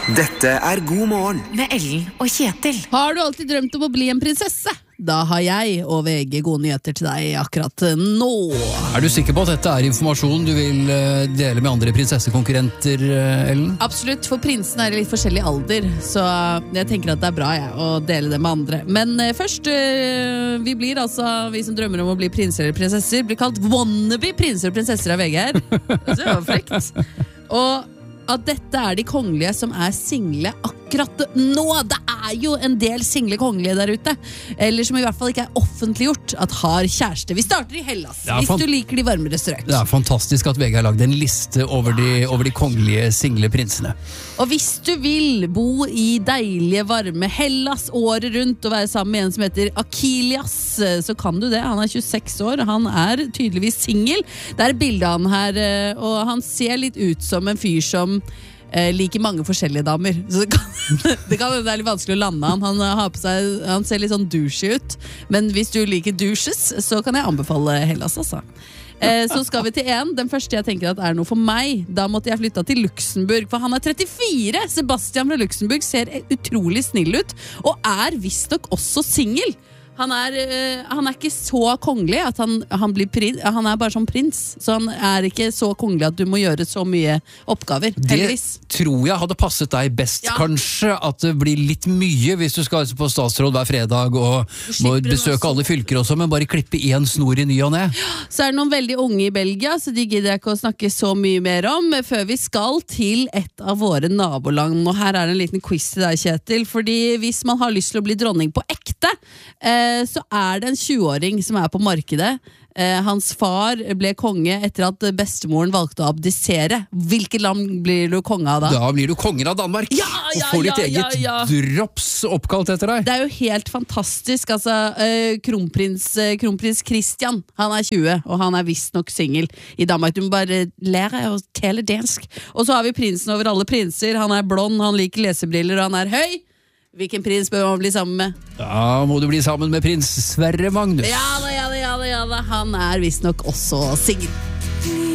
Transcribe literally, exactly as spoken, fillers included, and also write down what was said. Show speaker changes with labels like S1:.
S1: Dette er God morgen
S2: med Ellen og Kjetil.
S3: Har du alltid drømt om å bli en prinsesse? Da har jeg og V G gode nyheter til deg akkurat nå.
S4: Er du sikker på at dette er informasjon du vil dele med andre prinsessekonkurrenter, Ellen?
S3: Absolutt, for prinsen er i litt forskjellig alder, så jeg tenker at det er bra jeg, å dele det med andre. Men først, vi blir altså, vi som drømmer om å bli prinser eller prinsesser, blir kalt wannabe prinser og prinsesser av V G her. Det var frekt. Og at dette er de kongelige som er single akkurat nå. Det er jo en del single kongelige der ute, eller som i hvert fall ikke er offentliggjort at har kjæreste. Vi starter i Hellas, hvis du liker de varmere strøk.
S4: Det er fantastisk at V G har lagd en liste over de, over de kongelige single prinsene.
S3: Og hvis du vil bo i deilige, varme Hellas året rundt og være sammen med en som heter Achilles, så kan du det. Han er tjueseks år, og han er tydeligvis single. Det er et bilde av han her, og han ser litt ut som en fyr som Eh, liker mange forskjellige damer. Så det kan, det kan det er litt vanskelig å lande han. Han, har på seg, han ser litt sånn douche ut. Men hvis du liker douches, så kan jeg anbefale Hellas, altså. Eh, så skal vi til en. Den første jeg tenker at er noe for meg. Da måtte jeg flytte til Luxembourg, for han er trettifire. Sebastian fra Luxembourg ser utrolig snill ut, og er visstnok også single. Han er, øh, han er ikke så kongelig at han, han blir prins. Han er bare som prins, så han er ikke så kongelig at du må gjøre så mye oppgaver. Heldigvis.
S4: Det tror jeg hadde passet deg best, ja. Kanskje, at det blir litt mye hvis du skal på statsråd hver fredag og må besøke alle fylker også, men bare klippe en snor i ny og ned.
S3: Så er det noen veldig unge i Belgia, så de gidder jeg ikke å snakke så mye mer om, før vi skal til et av våre naboland. Og her er det en liten quiz til deg, Kjetil, fordi hvis man har lyst til å bli dronning på ekte, eh, så er det en tjueåring som er på markedet. Eh, hans far ble konge etter at bestemoren valgte å abdisere. Hvilket land blir du konge av da?
S4: Da blir du kongen av Danmark,
S3: ja, ja,
S4: og får ditt
S3: ja,
S4: eget
S3: ja, ja.
S4: drops oppkalt etter deg.
S3: Det er jo helt fantastisk. Altså, eh, kronprins, eh, kronprins Christian, han er tjue, og han er visst nok single i Danmark. Du må bare lære å tale dansk. Og så har vi prinsen over alle prinser. Han er blond, han liker lesebriller, og han er høy. Hvilken prins bør man bli sammen med?
S4: Da må du bli sammen med prins Sverre Magnus.
S3: Ja da, ja da, ja da, ja da. Han er visst nok også single.